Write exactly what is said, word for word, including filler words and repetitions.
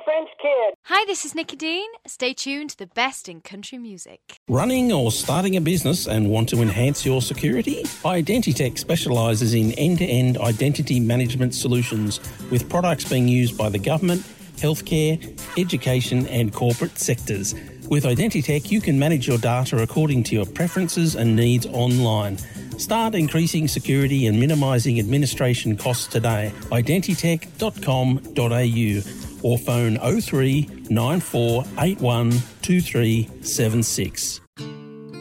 French kid. Hi, this is Nikki Dean. Stay tuned to the best in country music. Running or starting a business and want to enhance your security? Identitech specialises in end-to-end identity management solutions with products being used by the government, healthcare, education and corporate sectors. With Identitech, you can manage your data according to your preferences and needs online. Start increasing security and minimising administration costs today. identitech dot com dot a u or phone oh three nine four eight one two three seven six.